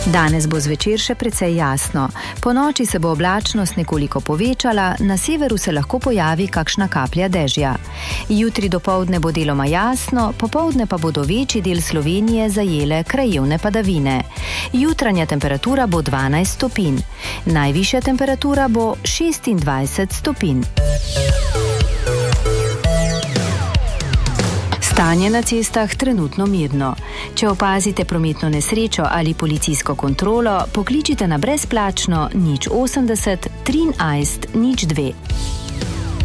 Danes bo zvečer še precej jasno. Po noči se bo oblačnost nekoliko povečala, na severu se lahko pojavi kakšna kaplja dežja. Jutri dopoldne bo deloma jasno, popoldne pa bodo večji del Slovenije zajele krajevne padavine. Jutranja temperatura bo 12 stopinj. Najvišja temperatura bo 26 stopinj. Stanje na cestah trenutno mirno. Če opazite prometno nesrečo ali policijsko kontrolo, pokličite na brezplačno 080 13 02.